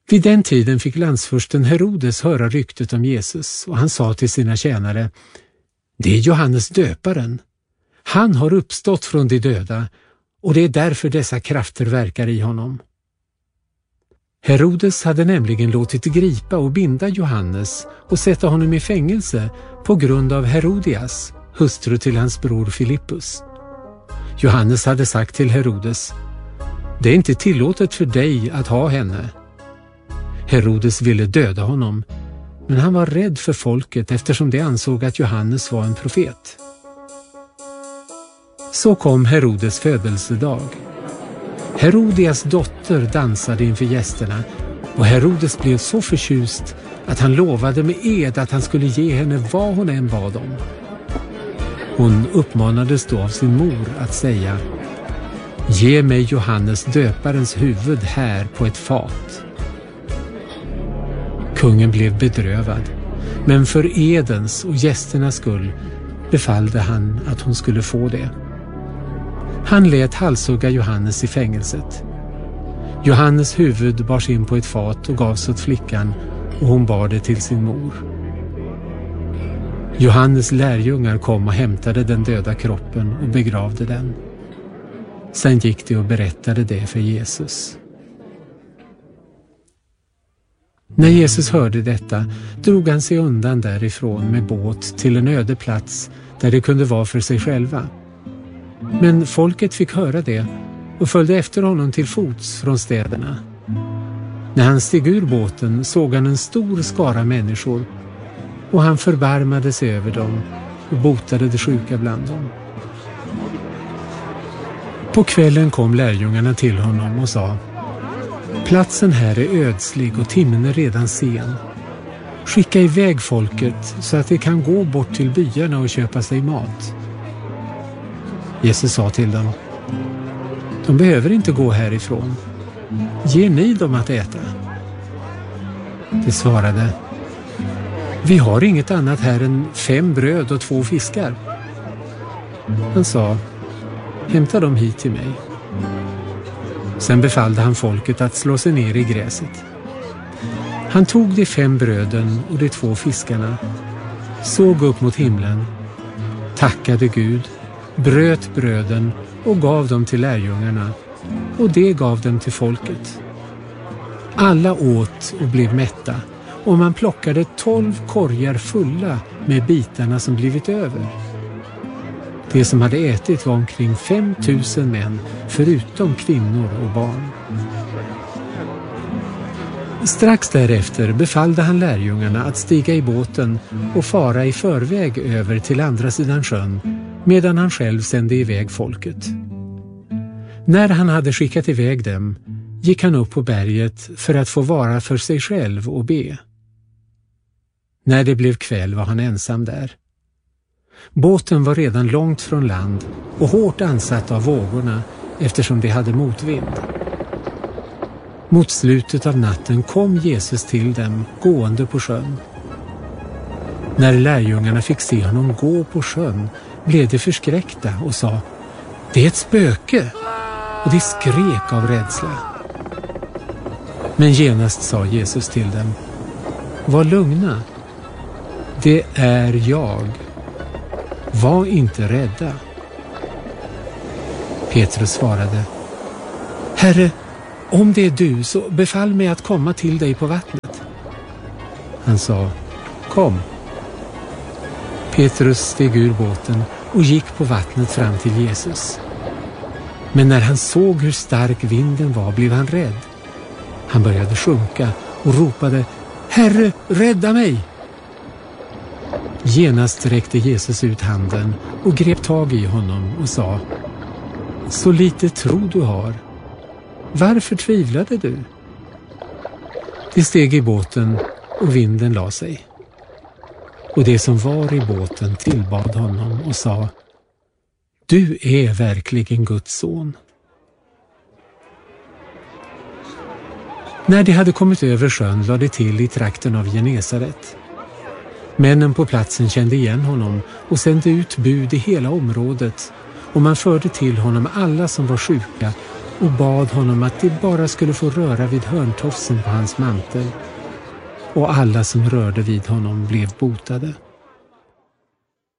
Vid den tiden fick landsfursten Herodes höra ryktet om Jesus och han sa till sina tjänare: Det är Johannes döparen. Han har uppstått från de döda och det är därför dessa krafter verkar i honom. Herodes hade nämligen låtit gripa och binda Johannes och sätta honom i fängelse på grund av Herodias, hustru till hans bror Filippus. Johannes hade sagt till Herodes: Det är inte tillåtet för dig att ha henne. Herodes ville döda honom, men han var rädd för folket eftersom de ansåg att Johannes var en profet. Så kom Herodes födelsedag. Herodias dotter dansade inför gästerna och Herodes blev så förtjust att han lovade med ed att han skulle ge henne vad hon än bad om. Hon uppmanades då av sin mor att säga: Ge mig Johannes döparens huvud här på ett fat. Kungen blev bedrövad, men för edens och gästernas skull befallde han att hon skulle få det. Han lät halshugga Johannes i fängelset. Johannes huvud bars in på ett fat och gavs åt flickan och hon bar det till sin mor. Johannes lärjungar kom och hämtade den döda kroppen och begravde den. Sen gick de och berättade det för Jesus. När Jesus hörde detta drog han sig undan därifrån med båt till en öde plats där det kunde vara för sig själva. Men folket fick höra det och följde efter honom till fots från städerna. När han steg ur båten såg han en stor skara människor och han förbarmade sig över dem och botade de sjuka bland dem. På kvällen kom lärjungarna till honom och sa: Platsen här är ödslig och timmen är redan sen. Skicka iväg folket så att de kan gå bort till byarna och köpa sig mat. Jesus sa till dem: De behöver inte gå härifrån. Ger ni dem att äta? De svarade: Vi har inget annat här än 5 bröd och 2 fiskar. Han sa: Hämta dem hit till mig. Sen befallde han folket att slå sig ner i gräset. Han tog de 5 bröden och de 2 fiskarna, såg upp mot himlen, tackade Gud, bröt bröden och gav dem till lärjungarna, och det gav dem till folket. Alla åt och blev mätta, och man plockade 12 korgar fulla med bitarna som blivit över. Det som hade ätit var omkring 5 000 män, förutom kvinnor och barn. Strax därefter befallde han lärjungarna att stiga i båten och fara i förväg över till andra sidan sjön, medan han själv sände iväg folket. När han hade skickat iväg dem gick han upp på berget för att få vara för sig själv och be. När det blev kväll var han ensam där. Båten var redan långt från land och hårt ansatt av vågorna eftersom de hade motvind. Mot slutet av natten kom Jesus till dem gående på sjön. När lärjungarna fick se honom gå på sjön blev de förskräckta och sa: Det är ett spöke! Och de skrek av rädsla. Men genast sa Jesus till dem: Var lugna, det är jag. Var inte rädda. Petrus svarade: Herre, om det är du så befall mig att komma till dig på vattnet. Han sa: Kom. Petrus steg ur båten och gick på vattnet fram till Jesus. Men när han såg hur stark vinden var blev han rädd. Han började sjunka och ropade: Herre, rädda mig! Genast räckte Jesus ut handen och grep tag i honom och sa: Så lite tro du har. Varför tvivlade du? De steg i båten och vinden la sig. Och det som var i båten tillbad honom och sa: Du är verkligen Guds son. När de hade kommit över sjön lade de till i trakten av Genesaret. Männen på platsen kände igen honom och sände ut bud i hela området, och man förde till honom alla som var sjuka och bad honom att de bara skulle få röra vid hörntofsen på hans mantel. Och alla som rörde vid honom blev botade.